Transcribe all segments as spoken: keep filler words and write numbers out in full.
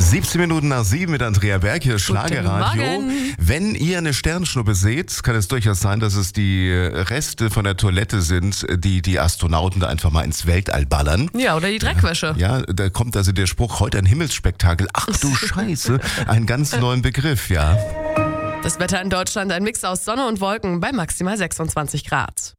siebzehn Minuten nach sieben mit Andrea Berg hier, Schlagerradio. Wenn ihr eine Sternschnuppe seht, kann es durchaus sein, dass es die Reste von der Toilette sind, die die Astronauten da einfach mal ins Weltall ballern. Ja, oder die Dreckwäsche. Ja, da kommt also der Spruch, heute ein Himmelsspektakel. Ach du Scheiße, einen ganz neuen Begriff, ja. Das Wetter in Deutschland, ein Mix aus Sonne und Wolken bei maximal sechsundzwanzig Grad.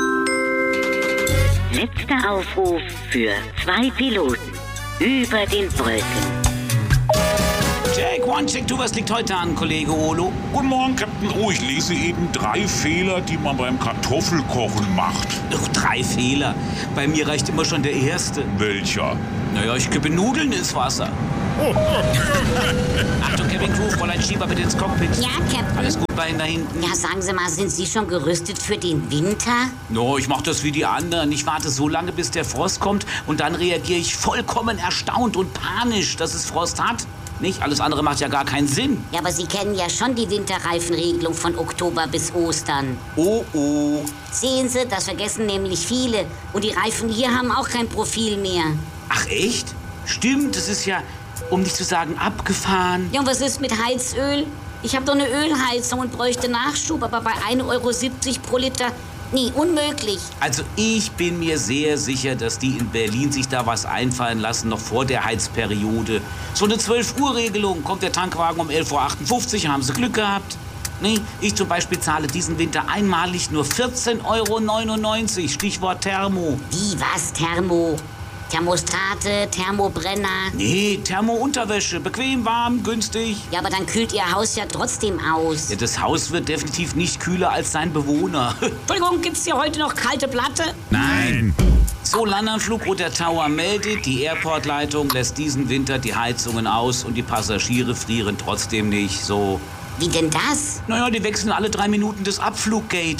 Letzter Aufruf für zwei Piloten über den Wolken. Jack, one, check, two, was liegt heute an, Kollege Olo? Guten Morgen, Captain. Oh, ich lese eben drei Fehler, die man beim Kartoffelkochen macht. Ach, drei Fehler. Bei mir reicht immer schon der erste. Welcher? Naja, ich kippe Nudeln ins Wasser. Achtung, Kevin Crew, Fräulein Schieber bitte ins Cockpit. Ja, Captain. Alles gut bei Ihnen da hinten? Ja, sagen Sie mal, sind Sie schon gerüstet für den Winter? No, ich mach das wie die anderen. Ich warte so lange, bis der Frost kommt und dann reagiere ich vollkommen erstaunt und panisch, dass es Frost hat. Nicht? Alles andere macht ja gar keinen Sinn. Ja, aber Sie kennen ja schon die Winterreifenregelung von Oktober bis Ostern. Oh, oh. Sehen Sie, das vergessen nämlich viele. Und die Reifen hier haben auch kein Profil mehr. Ach echt? Stimmt, das ist ja, um nicht zu sagen, abgefahren. Ja, und was ist mit Heizöl? Ich habe doch eine Ölheizung und bräuchte Nachschub, aber bei ein Euro siebzig pro Liter, nee, unmöglich. Also ich bin mir sehr sicher, dass die in Berlin sich da was einfallen lassen, noch vor der Heizperiode. So eine zwölf Uhr Regelung, kommt der Tankwagen um elf Uhr achtundfünfzig, haben sie Glück gehabt. Nee, ich zum Beispiel zahle diesen Winter einmalig nur vierzehn Euro neunundneunzig, Stichwort Thermo. Wie, was, Thermo? Thermostate, Thermobrenner. Nee, Thermo-Unterwäsche, bequem, warm, günstig. Ja, aber dann kühlt Ihr Haus ja trotzdem aus. Ja, das Haus wird definitiv nicht kühler als sein Bewohner. Entschuldigung, gibt's hier heute noch kalte Platte? Nein. So, Landanflug oder Tower meldet, die Airport-Leitung lässt diesen Winter die Heizungen aus und die Passagiere frieren trotzdem nicht. So. Wie denn das? Naja, die wechseln alle drei Minuten das Abfluggate.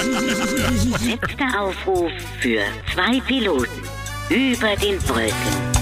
Letzter Aufruf für zwei Piloten über den Wolken.